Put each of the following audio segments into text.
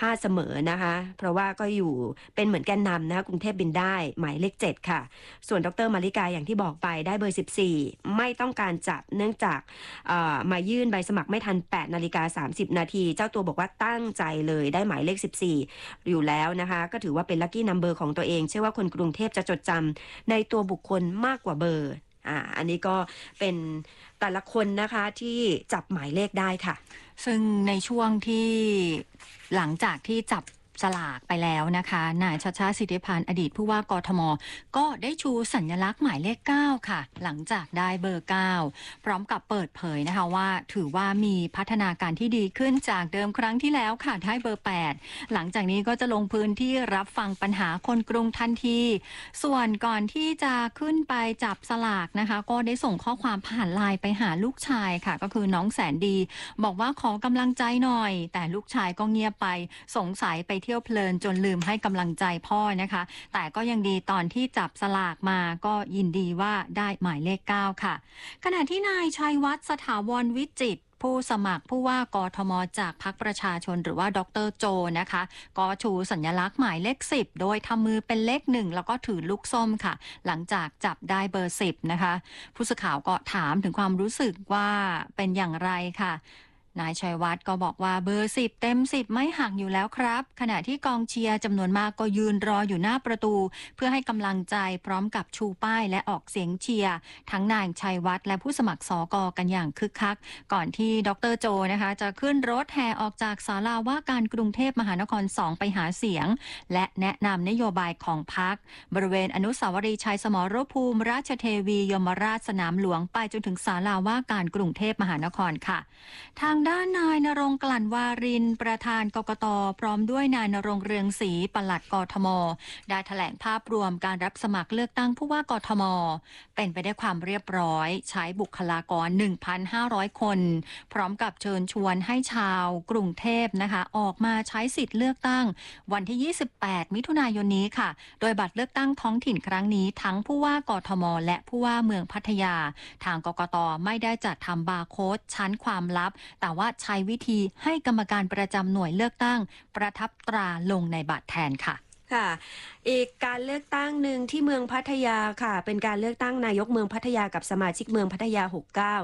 าดเสมอนะคะเพราะว่าก็อยู่เป็นเหมือนแกนนำนะคะกรุงเทพบินได้หมายเลข7ค่ะส่วนดรมาริกาอย่างที่บอกไปได้เบอร์14ไม่ต้องการจับเนื่องจากมายื่นใบสมัครไม่ทัน8:30 น.เจ้าตัวบอกว่าตั้งใจเลยได้หมายเลข14อยู่แล้วนะคะก็ถือว่าเป็นลัคกี้นัมเบอร์ของตัวเองเชื่อว่าคนกรุงเทพจะจดจำในตัวบุคคลมากกว่าเบอร์อันนี้ก็เป็นแต่ละคนนะคะที่จับหมายเลขได้ค่ะซึ่งในช่วงที่หลังจากที่จับสลากไปแล้วนะคะนายชัชชาติสิทธิพันธ์อดีตผู้ว่ากทมก็ได้ชูสัญลักษณ์หมายเลข9ค่ะหลังจากได้เบอร์9พร้อมกับเปิดเผยนะคะว่าถือว่ามีพัฒนาการที่ดีขึ้นจากเดิมครั้งที่แล้วค่ะได้เบอร์8หลังจากนี้ก็จะลงพื้นที่รับฟังปัญหาคนกรุงทันทีส่วนก่อนที่จะขึ้นไปจับสลากนะคะก็ได้ส่งข้อความผ่านไลน์ไปหาลูกชายค่ะก็คือน้องแสนดีบอกว่าขอกำลังใจหน่อยแต่ลูกชายก็เงียบไปสงสัยไปเที่ยวเพลินจนลืมให้กำลังใจพ่อนะคะแต่ก็ยังดีตอนที่จับสลากมาก็ยินดีว่าได้หมายเลข9ค่ะขณะที่นายชัยวัฒน์สถาวรวิจิตรผู้สมัครผู้ว่ากทมจากพรรคประชาชนหรือว่าดร.โจนะคะก็ชูสัญลักษณ์หมายเลข10โดยทำมือเป็นเลข1แล้วก็ถือลูกส้มค่ะหลังจากจับได้เบอร์10นะคะผู้สื่อข่าวก็ถามถึงความรู้สึกว่าเป็นอย่างไรค่ะนายชัยวัฒน์ก็บอกว่าเบอร์10เต็ม10ไม่หักอยู่แล้วครับขณะที่กองเชียร์จำนวนมากก็ยืนรออยู่หน้าประตูเพื่อให้กำลังใจพร้อมกับชูป้ายและออกเสียงเชียร์ทั้งนายชัยวัฒน์และผู้สมัครสก.กันอย่างคึกคักก่อนที่ดร.โจนะคะจะขึ้นรถแห่ออกจากศาลาว่าการกรุงเทพมหานคร2ไปหาเสียงและแนะนำนโยบายของพรรคบริเวณอนุสาวรีย์ชัยสมรภูมิราชเทวียมราชสนามหลวงไปจนถึงศาลาว่าการกรุงเทพมหานครค่ะทางด้านนายณรงค์ กลั่นวารินประธานกกต.พร้อมด้วยนายณรงค์ เรืองศรีปลัดกทม.ได้แถลงภาพรวมการรับสมัครเลือกตั้งผู้ว่ากทม.เป็นไปได้วยความเรียบร้อยใช้บุคลากร 1,500 คนพร้อมกับเชิญชวนให้ชาวกรุงเทพนะคะออกมาใช้สิทธิ์เลือกตั้งวันที่ 28 มิถุนายนนี้ค่ะโดยบัตรเลือกตั้งท้องถิ่นครั้งนี้ทั้งผู้ว่ากทม.และผู้ว่าเมืองพัทยาทางกกต.ไม่ได้จัดทำบาร์โค้ดชั้นความลับแต่ว่าใช้วิธีให้กรรมการประจำหน่วยเลือกตั้งประทับตราลงในบัตรแทนค่ะอีกการเลือกตั้งหนึ่งที่เมืองพัทยาค่ะเป็นการเลือกตั้งนายกเมืองพัทยากับสมาชิกเมืองพัทยา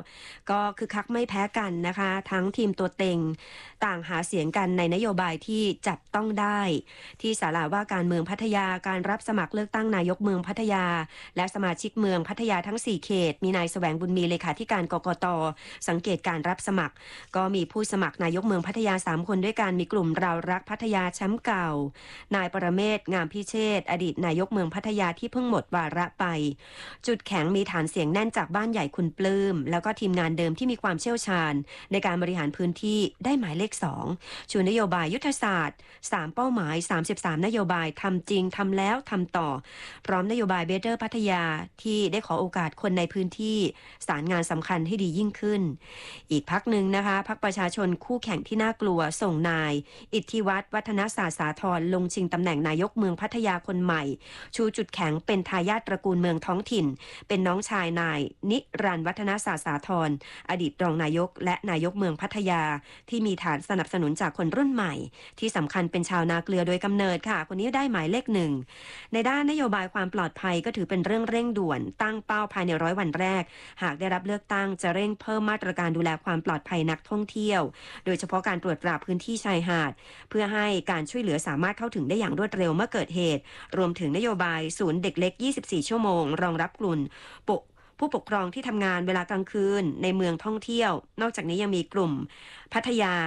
69ก็คือคักไม่แพ้กันนะคะทั้งทีมตัวเต็งต่างหาเสียงกันในนโยบายที่จับต้องได้ที่ศาลาว่าการเมืองพัทยาการรับสมัครเลือกตั้งนายกเมืองพัทยาและสมาชิกเมืองพัทยาทั้ง4เขตมีนายแสวงบุญมีเลขาธิการกกต.สังเกตการรับสมัครก็มีผู้สมัครนายกเมืองพัทยา3คนด้วยกันมีกลุ่มเรารักพัทยาแชมป์เก่านายปรเมศ งามพิเชษฐ์อดีตนายกเมืองพัทยาที่เพิ่งหมดวาระไปจุดแข็งมีฐานเสียงแน่นจากบ้านใหญ่คุณปลื้มแล้วก็ทีมงานเดิมที่มีความเชี่ยวชาญในการบริหารพื้นที่ได้หมายเลข2ชูนโยบายยุทธศาสตร์3เป้าหมาย33นโยบายทำจริงทำแล้วทำต่อพร้อมนโยบายเบเตอร์พัทยาที่ได้ขอโอกาสคนในพื้นที่สารงานสำคัญให้ดียิ่งขึ้นอีกพรรคหนึ่งนะคะพรรคประชาชนคู่แข่งที่น่ากลัวส่งนายอิทธิวัฒน์วัฒนศาสตร์สาธรลงชิงตำแหน่งนายกเมืองพัทยาคนใหม่ชูจุดแข็งเป็นทายาทตระกูลเมืองท้องถิ่นเป็นน้องชายนายนิรันดร์วัฒนศาสตร์สาธรอดีตรองนายกและนายกเมืองพัทยาที่มีฐานสนับสนุนจากคนรุ่นใหม่ที่สำคัญเป็นชาวนาเกลือโดยกำเนิดค่ะคนนี้ได้หมายเลข1ในด้านนโยบายความปลอดภัยก็ถือเป็นเรื่องเร่งด่วนตั้งเป้าภายใน100 วันแรกหากได้รับเลือกตั้งจะเร่งเพิ่มมาตรการดูแลความปลอดภัยนักท่องเที่ยวโดยเฉพาะการตรวจตราพื้นที่ชายหาดเพื่อให้การช่วยเหลือสามารถเข้าถึงได้อย่างรวดเร็วเมื่อเกิดเหตุรวมถึงนโยบายศูนย์เด็กเล็ก24ชั่วโมงรองรับกลุ่มผู้ปกครองที่ทำงานเวลากลางคืนในเมืองท่องเที่ยวนอกจากนี้ยังมีกลุ่มพัทยา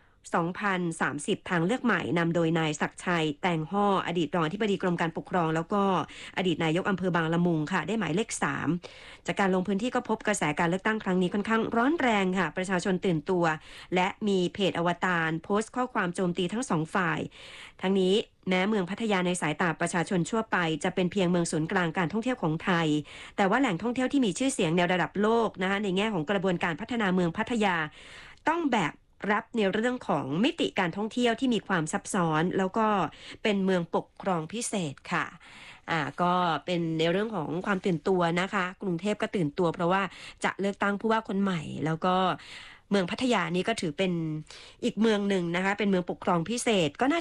2030ทางเลือกใหม่นำโดยนายศักดิ์ชัยแตงห่ออดีตรองอธิบดีกรมการปกครองแล้วก็อดีตนายกอำเภอบางละมุงค่ะได้หมายเลข3จากการลงพื้นที่ก็พบกระแสการเลือกตั้งครั้งนี้ค่อนข้างร้อนแรงค่ะประชาชนตื่นตัวและมีเพจอวตารโพสต์ข้อความโจมตีทั้ง2ฝ่ายทั้งนี้แม้เมืองพัทยาในสายตาประชาชนทั่วไปจะเป็นเพียงเมืองศูนย์กลางการท่องเที่ยวของไทยแต่ว่าแหล่งท่องเที่ยวที่มีชื่อเสียงในระดับโลกนะคะในแง่ของกระบวนการพัฒนาเมืองพัทยาต้องแบกรับในเรื่องของมิติการท่องเที่ยวที่มีความซับซ้อนแล้วก็เป็นเมืองปกครองพิเศษค่ะก็เป็นในเรื่องของความตื่นตัวนะคะกรุงเทพก็ตื่นตัวเพราะว่าจะเลือกตั้งผู้ว่าคนใหม่แล้วก็เมืองพัทยานี้ก็ถือเป็นอีกเมืองหนึ่งนะคะเป็นเมืองปกครองพิเศษก็น่า